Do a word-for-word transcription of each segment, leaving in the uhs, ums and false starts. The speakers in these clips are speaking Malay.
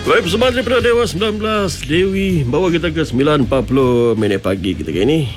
Baik, bersama daripada Dewa sembilan belas Dewi bawa kita ke sembilan empat puluh minit pagi kita kali ini.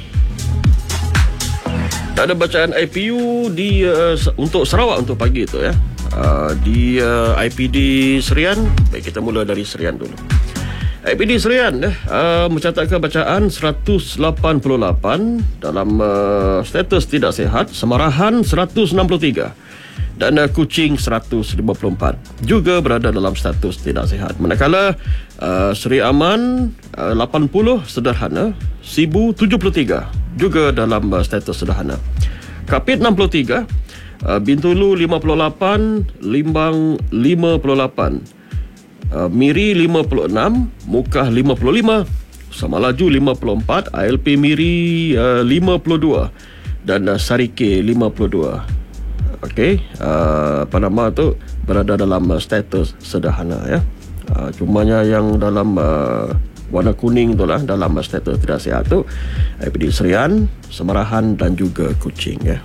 Ada bacaan I P U di uh, untuk Sarawak untuk pagi itu ya. Uh, di uh, I P D Serian. Baik, kita mula dari Serian dulu. I P D Serian eh, uh, mencatatkan bacaan seratus lapan puluh lapan dalam uh, status tidak sihat, Semarahan seratus enam puluh tiga dan uh, Kuching seratus lima puluh empat juga berada dalam status tidak sihat. Manakala uh, Seri Aman uh, lapan puluh sederhana, Sibu tujuh puluh tiga juga dalam uh, status sederhana. Kapit enam puluh tiga, uh, Bintulu lima puluh lapan, Limbang lima puluh lapan, uh, Miri lima puluh enam, Mukah lima puluh lima, Samalaju lima puluh empat, A L P Miri uh, lima puluh dua dan uh, Sarike lima puluh dua. Okey, uh, apa nama tu berada dalam uh, status sederhana ya. Uh, cumanya yang dalam uh, warna kuning tu lah, dalam uh, status tidak sihat tu I P D Serian, Semarahan dan juga Kuching ya.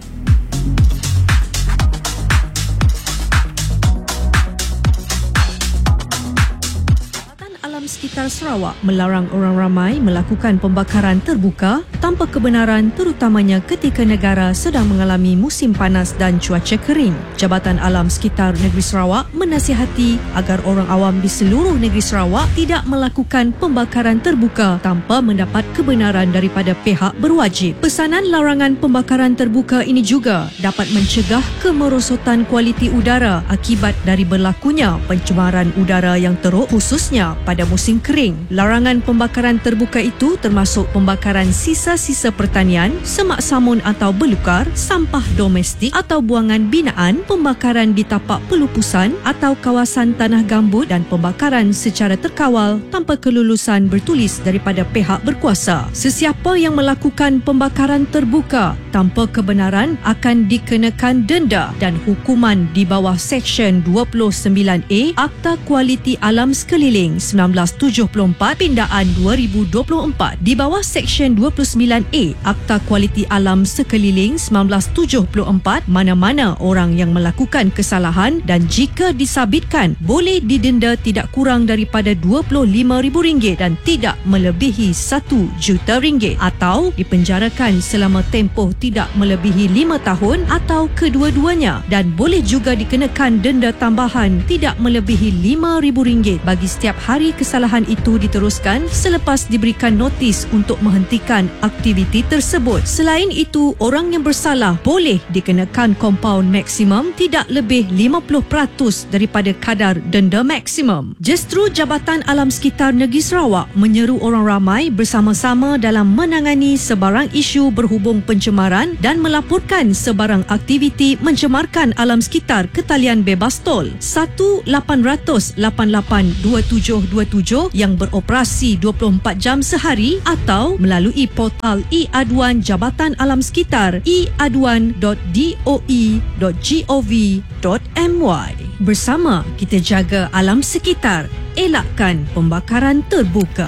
Sekitar Sarawak melarang orang ramai melakukan pembakaran terbuka tanpa kebenaran, terutamanya ketika negara sedang mengalami musim panas dan cuaca kering. Jabatan Alam Sekitar Negeri Sarawak menasihati agar orang awam di seluruh negeri Sarawak tidak melakukan pembakaran terbuka tanpa mendapat kebenaran daripada pihak berwajib. Pesanan larangan pembakaran terbuka ini juga dapat mencegah kemerosotan kualiti udara akibat dari berlakunya pencemaran udara yang teruk, khususnya pada musim kering. Larangan pembakaran terbuka itu termasuk pembakaran sisa-sisa pertanian, semak samun atau belukar, sampah domestik atau buangan binaan, pembakaran di tapak pelupusan atau kawasan tanah gambut dan pembakaran secara terkawal tanpa kelulusan bertulis daripada pihak berkuasa. Sesiapa yang melakukan pembakaran terbuka tanpa kebenaran akan dikenakan denda dan hukuman di bawah Seksyen dua puluh sembilan A Akta Kualiti Alam Sekeliling seribu sembilan ratus tujuh puluh empat pindaan dua ribu dua puluh empat. Di bawah Seksyen dua puluh sembilan A Akta Kualiti Alam Sekeliling seribu sembilan ratus tujuh puluh empat, mana-mana orang yang melakukan kesalahan dan jika disabitkan boleh didenda tidak kurang daripada dua puluh lima ribu ringgit dan tidak melebihi satu juta ringgit atau dipenjarakan selama tempoh tidak melebihi lima tahun atau kedua-duanya, dan boleh juga dikenakan denda tambahan tidak melebihi lima ribu ringgit bagi setiap hari kesalahan itu diteruskan selepas diberikan notis untuk menghentikan aktiviti tersebut. Selain itu, orang yang bersalah boleh dikenakan kompaun maksimum tidak lebih lima puluh peratus daripada kadar denda maksimum. Justru Jabatan Alam Sekitar Negeri Sarawak menyeru orang ramai bersama-sama dalam menangani sebarang isu berhubung pencemaran dan melaporkan sebarang aktiviti mencemarkan alam sekitar ke talian bebas tol satu lapan kosong kosong lapan lapan dua tujuh dua tujuh yang beroperasi dua puluh empat jam sehari atau melalui portal e-aduan Jabatan Alam Sekitar e aduan dot d o e dot gov dot m y. Bersama kita jaga alam sekitar, elakkan pembakaran terbuka.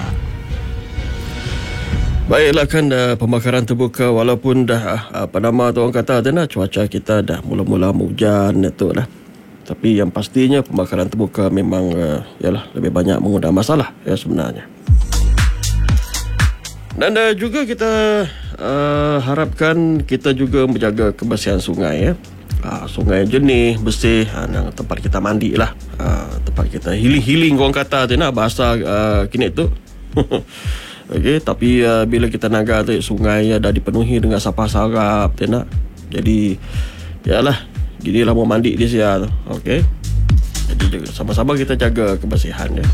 Baiklah kan uh, pembakaran terbuka walaupun dah uh, apa nama tu orang kata tu nah, cuaca kita dah mula-mula hujan itu lah. Tapi yang pastinya pembakaran terbuka memang uh, yalah lebih banyak mengundang masalah ya sebenarnya. Dan uh, juga kita uh, harapkan kita juga menjaga kebersihan sungai ya. Uh, sungai jernih, bersih, uh, tempat kita mandi lah. Uh, tempat kita healing-healing orang kata tu nak bahasa uh, kini tu. Okey, tapi uh, bila kita naga tu sungai uh, dah dipenuhi dengan sampah sarap tu nak. Jadi yalah, ginilah mau mandi di sia tu. Okey. Jadi juga sama-sama kita jaga kebersihan dia.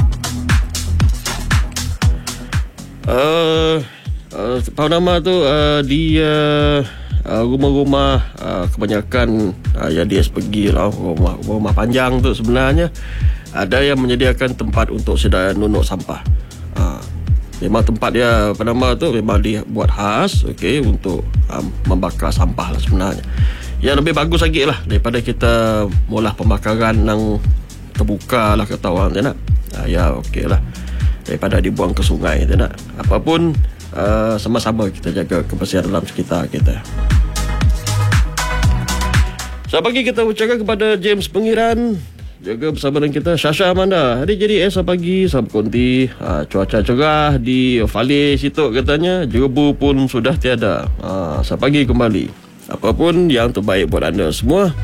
Uh, uh, apa nama tu uh, di uh, uh, rumah-rumah uh, kebanyakan uh, yang dia pergi lah rumah, rumah panjang tu sebenarnya ada yang menyediakan tempat untuk sedia nunuk sampah. Uh, Memang tempat dia apa nama tu memang dia buat khas okey untuk um, membakar sampah lah sebenarnya. Yang lebih bagus lagi lah daripada kita mula pembakaran yang terbuka lah kata orang dia nak. Uh, ya okey lah. Daripada dibuang ke sungai dia nak. Apapun uh, sama-sama kita jaga kebersihan dalam sekitar kita. Selamat pagi kita ucapkan kepada James Pengiran Juga bersama dengan kita Syasha Amanda. Hari jadi esok pagi Sabtu konti, ha, cuaca cerah di Fale situ katanya. Jerebu pun sudah tiada. Ha, Sabtu pagi kembali. Apapun yang terbaik buat anda semua.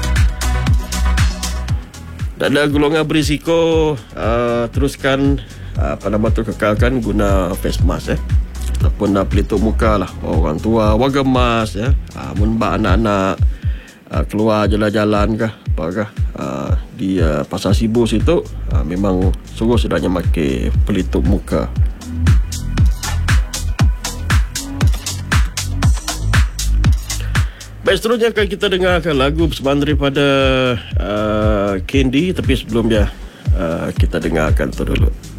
Dan ada golongan berisiko, uh, teruskan uh, apa nama tu kekalkan guna face mask eh. Ataupun uh, pelitup muka lah. Orang tua, warga emas ya. Uh, Munbak anak-anak uh, keluar jalan-jalan kah, apakah uh, di uh, Pasar Sibu situ uh, memang suruh sedangnya pakai pelitup muka. Baik, seterusnya akan kita dengarkan lagu bersamaan daripada uh, Candy. Tapi sebelumnya uh, kita dengarkan tu dulu.